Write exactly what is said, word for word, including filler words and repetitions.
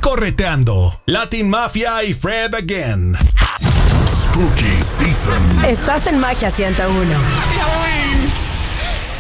correteando. Latin Mafia y Fred again. Spooky Season. Estás en Magia ciento uno.